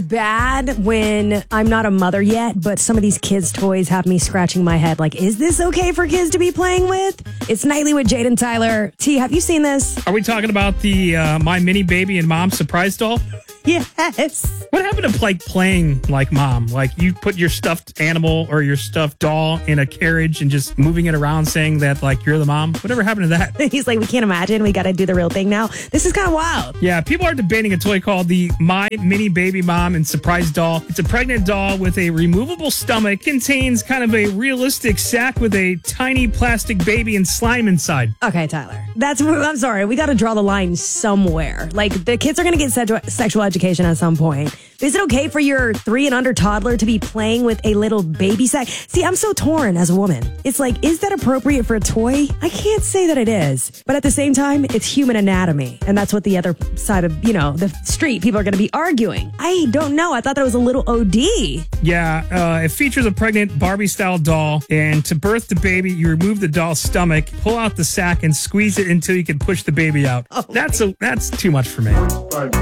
bad when I'm not a mother yet, but some of these kids' toys have me scratching my head. Like, is this okay for kids to be playing with? It's Nightly with Jade and Tyler. T, have you seen this? Are we talking about the My Mini Baby and Mom surprise doll? Yes. What happened to playing like mom? Like you put your stuffed animal or your stuffed doll in a carriage and just moving it around saying that like you're the mom? Whatever happened to that? He's like, we can't imagine. We got to do the real thing now. This is kind of wild. Yeah, people are debating a toy called the My Mini Baby Mom and Surprise Doll. It's a pregnant doll with a removable stomach. Contains kind of a realistic sack with a tiny plastic baby and slime inside. Okay, Tyler. I'm sorry. We got to draw the line somewhere. Like, the kids are going to get sexual education at some point. Is it okay for your 3 and under toddler to be playing with a little baby sack? See, I'm so torn as a woman. It's like, is that appropriate for a toy? I can't say that it is. But at the same time, it's human anatomy. And that's what the other side of, the street people are going to be arguing. I don't know. I thought that was a little OD. Yeah, it features a pregnant Barbie-style doll. And to birth the baby, you remove the doll's stomach, pull out the sack, and squeeze it until you can push the baby out. That's too much for me.